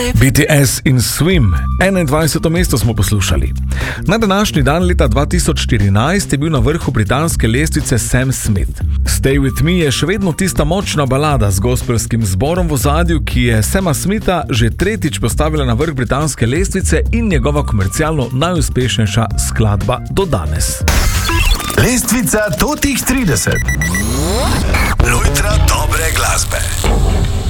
BTS in Swim, 21. mesto smo poslušali. Na današnji dan leta 2014 je bil na vrhu britanske lestvice Sam Smith. Stay With Me je še vedno tista močna balada z gospelskim zborom v ozadju, ki je Sama Smitha že tretjič postavila na vrh britanske lestvice in njegova komercialno najuspešnejša skladba do danes. Lestvica totih 30. Lojtra dobre glasbe.